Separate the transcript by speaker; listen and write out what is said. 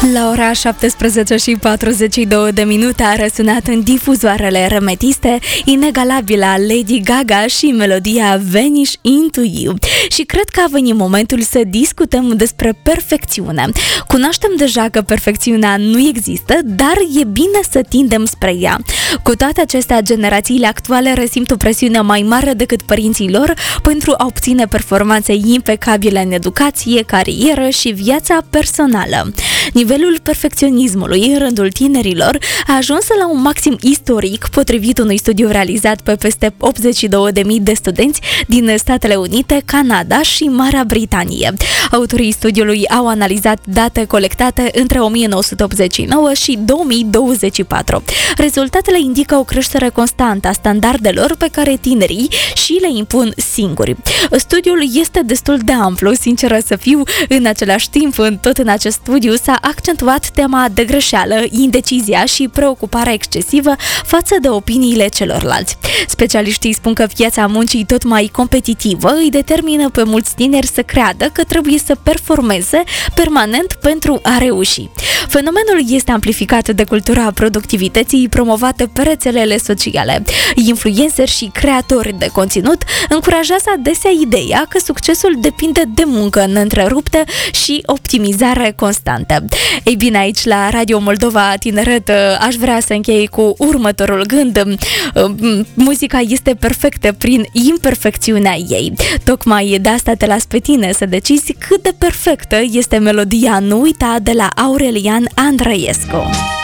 Speaker 1: La ora 17:42 a răsunat în difuzoarele remetiste inegalabila Lady Gaga și melodia Vanish Into You. Și cred că a venit momentul să discutăm despre perfecțiune. Cunoaștem deja că perfecțiunea nu există, dar e bine să tindem spre ea. Cu toate acestea, generațiile actuale resimt o presiune mai mare decât părinții lor pentru a obține performanțe impecabile în educație, carieră și viața personală. Nivelul perfecționismului în rândul tinerilor a ajuns la un maxim istoric, potrivit unui studiu realizat pe peste 82.000 de studenți din Statele Unite, Canada și Marea Britanie. Autorii studiului au analizat date colectate între 1989 și 2024. Rezultatele indică o creștere constantă a standardelor pe care tinerii și le impun singuri. Studiul este destul de amplu, sinceră să fiu, în același timp, tot în acest studiu s-a accentuat tema de greșeală, indecizia și preocuparea excesivă față de opiniile celorlalți. Specialiștii spun că viața muncii tot mai competitivă îi determină pe mulți tineri să creadă că trebuie să performeze permanent pentru a reuși. Fenomenul este amplificat de cultura productivității promovată pe rețelele sociale. Influenceri și creatori de conținut încurajează adesea ideea că succesul depinde de muncă neîntreruptă și optimizare constantă. Ei bine, aici la Radio Moldova Tineret aș vrea să închei cu următorul gând. Muzica este perfectă prin imperfecțiunea ei. Tocmai de asta te las pe tine să decizi cât de perfectă este melodia Nu uita de la Aurelian Andrăiescu.